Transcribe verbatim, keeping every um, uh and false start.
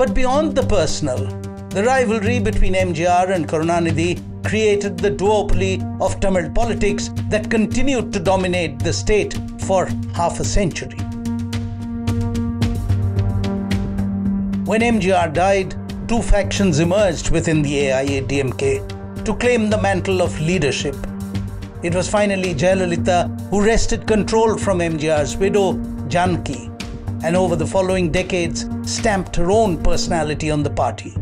But beyond the personal, the rivalry between M G R and Karunanidhi created the duopoly of Tamil politics that continued to dominate the state for half a century. When M G R died, two factions emerged within the A I A D M K to claim the mantle of leadership. It was finally Jayalalitha who wrested control from M G R's widow, Janaki, and over the following decades stamped her own personality on the party.